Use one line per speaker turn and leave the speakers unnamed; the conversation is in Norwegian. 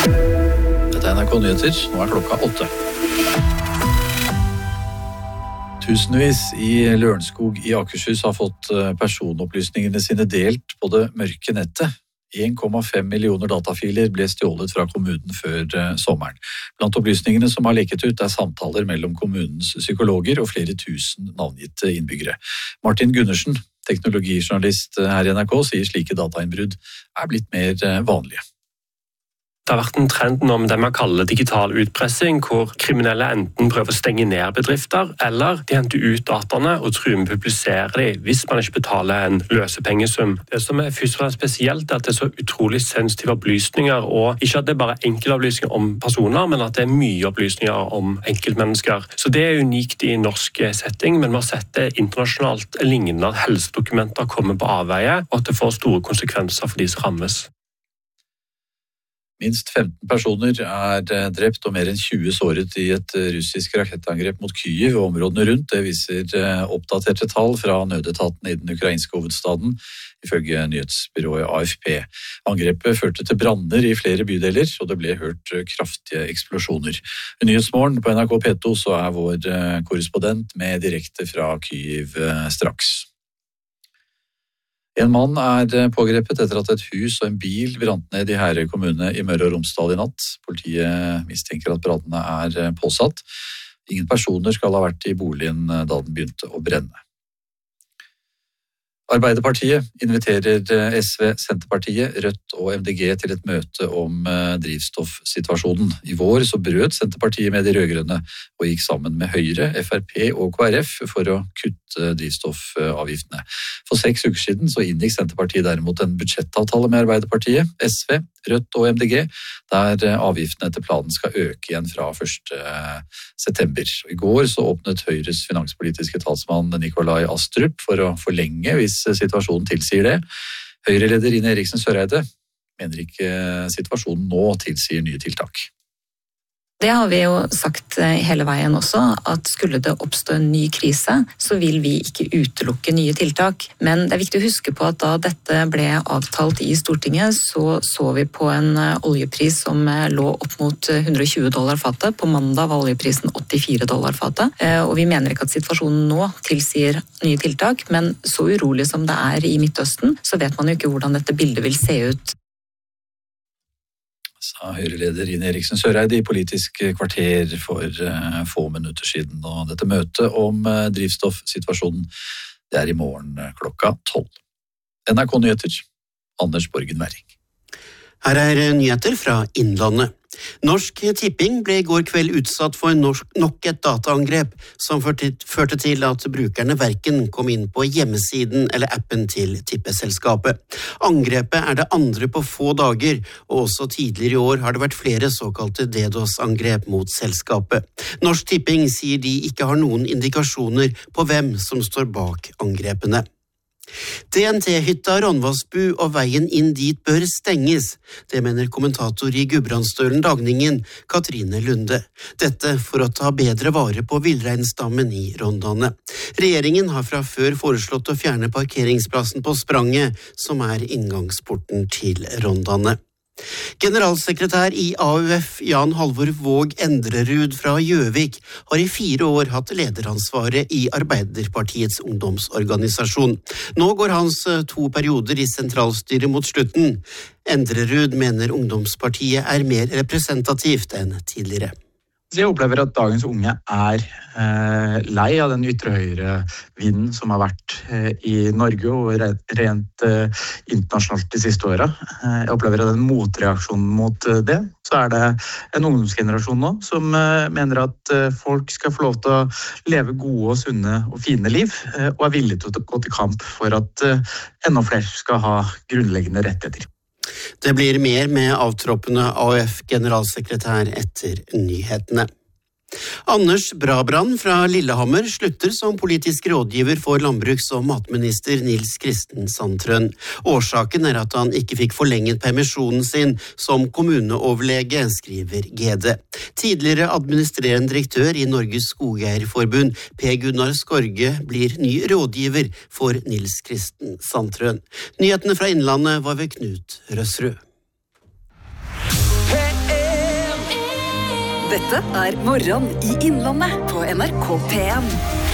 Dette NRK Nyheter, nå klokka 8. Tusenvis i Lørenskog i Akershus har fått personopplysningene sine delt på det mørke nettet. 1,5 millioner datafiler ble stjålet fra kommunen før sommeren. Blant opplysningene som har lekket ut samtaler mellom kommunens psykologer og flere tusen navngitte innbyggere. Martin Gundersen, teknologijournalist her i NRK, sier slike datainnbrudd blitt mer vanlige.
Det har vært en trend nå med det man kaller digital utpressing, hvor kriminelle enten prøver å stenge ned bedrifter, eller de henter ut dataene og truer med å publisere dem hvis man ikke betaler en løsepengesum. Det som først og fremst spesielt at det så utrolig sensitive opplysninger, og ikke at det bare enkeltopplysninger om personer, men at det mye opplysninger om enkeltmennesker. Så det unikt i norsk setting, men vi har sett det internasjonalt lignende at helsedokumenter kommer på avveie, og at det får store konsekvenser for de som rammes.
Minst 15 personer drept og mer enn 20 såret i et russisk rakettangrep mot Kyiv og områdene rundt. Det viser oppdaterte tall fra nødetatene i den ukrainske hovedstaden, ifølge nyhetsbyrået AFP. Angrepet førte til branner i flere bydeler, og det ble hørt kraftige eksplosjoner. I Nyhetsmorgen på NRK P2 så vår korrespondent med direkte fra Kyiv straks. En mann pågrepet etter at et hus og en bil brant ned i Herøy kommune i Møre og Romsdal i natt. Politiet mistenker at brannene påsatt. Ingen personer skal ha vært i boligen da den begynte å brenne. Arbeiderpartiet inviterer SV, Senterpartiet, Rødt og MDG til et møte om drivstoffsituasjonen. I vår så brøt Senterpartiet med de rødgrønne og gikk sammen med Høyre, FrP og KrF for å kutte drivstoffavgiftene. For 6 uker siden så inngikk Senterpartiet derimot en budsjettavtale med Arbeiderpartiet, SV, Rødt og MDG, der avgiftene etter planen skal øke igjen fra 1. september. I går så åpnet Høyres finanspolitiske talsmann Nikolai Astrup for å forlenge hvis situasjonen tilsier det. Høyre-leder Ine Eriksen Søreide mener ikke situasjonen nå tilsier nye tiltak.
Det har vi jo sagt hele veien også, at skulle det oppstå en ny krise, så vil vi ikke utelukke nye tiltak. Men det viktig å huske på at da dette ble avtalt i Stortinget, så vi på en oljepris som lå opp mot $120 fatet. På mandag var oljeprisen $84 fatet. Og vi mener ikke at situasjonen nå tilsier nye tiltak, men så urolig som det i Midtøsten, så vet man jo ikke hvordan dette bildet vil se ut.
Sa Høyre-leder Ine Eriksen Søreide i Politisk kvarter for få minutter siden. Og dette møtet om drivstoffsituasjonen, det i morgen klokka 12. NRK Nyheter, Anders Borgen Werring.
Her nyheter fra Innlandet. Norsk Tipping ble i går kveld utsatt for nok et dataangrep som førte til at brukerne hverken kom inn på hjemmesiden eller appen til tippeselskapet. Angrepet det andre på få dager, og også tidligere i år har det vært flere såkalte DDoS-angrep mot selskapet. Norsk Tipping sier de ikke har noen indikasjoner på hvem som står bak angrepene. DNT-hytta Ronvassbu og veien inn dit bør stenges. Det mener kommentator i Gudbrandsdølen Dagningen, Katrine Lunde. Dette for å ta bedre vare på villreinstammen i Rondane. Regjeringen har fra før foreslått å fjerne parkeringsplassen på Spranget, som inngangsporten til Rondane. Generalsekretær i AUF Jan Halvor Våg Endrerud fra Gjøvik har i 4 år hatt lederansvaret i Arbeiderpartiets ungdomsorganisasjon. Nå går hans 2 perioder i sentralstyret mot slutten. Endrerud mener ungdomspartiet mer representativt enn tidligere.
Jeg opplever at dagens unge lei av den ytre høyre vinden som har vært i Norge og rent internasjonalt de siste årene. Jeg opplever at en motreaksjon mot det. Så det en ungdomsgenerasjon nå som mener at folk skal få lov til å leve gode og sunne og fine liv, og villige til å gå til kamp for at enda flere skal ha grunnleggende rettigheter.
Det blir mer med avtroppende AUF-generalsekretær etter nyhetene. Anders Brabrand fra Lillehammer slutter som politisk rådgiver for landbruks- og matminister Nils Kristen Sandtrøen. Årsaken at han ikke fikk forlenget permisjonen sin som kommuneoverlege, skriver GD. Tidligere administrerende direktør i Norges Skogeierforbund, Per Gunnar Skorge, blir ny rådgiver for Nils Kristen Sandtrøen. Nyhetene fra Innlandet var ved Knut Røsrud.
Dette Morgen i Innlandet på NRK P1.